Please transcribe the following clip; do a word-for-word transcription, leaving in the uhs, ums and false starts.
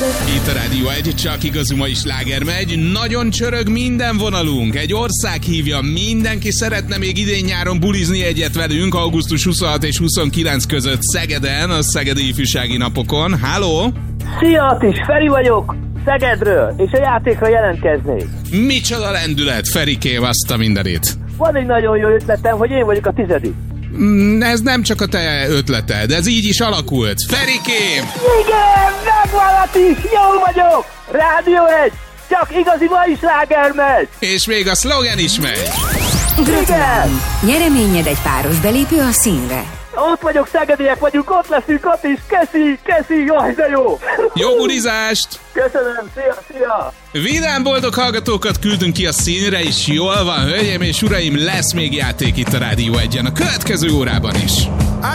Itt a Rádió egy, csak igazú ma is sláger megy. Nagyon csörög minden vonalunk. Egy ország hívja, mindenki szeretne még idén-nyáron bulizni egyet velünk augusztus huszonhat és huszonkilenc között Szegeden, a Szegedi Ifjúsági Napokon. Háló! Szia Attis, Feri vagyok, Szegedről, és a játékra jelentkeznék. Micsoda lendület, Ferikém, azt a mindenit. Van egy nagyon jó ötletem, hogy én vagyok a tizedik. Mm, ez nem csak a te ötleted, ez így is alakult. Ferikém! Igen, megvan Attis, jó vagyok! Rádió egy, csak igazi mai sláger megy! És még a szlogen is megy. Gratulálunk! Nyereményed egy páros belépő a színre. Ott vagyok, szegediek vagyunk, ott leszünk, Attis, keszi, keszi, jaj, de jó! Jó bulizást! Köszönöm, szia, szia! Vidám boldog hallgatókat küldünk ki a színre, és jól van, hölgyeim és uraim, lesz még játék itt a Rádió egyen a következő órában is.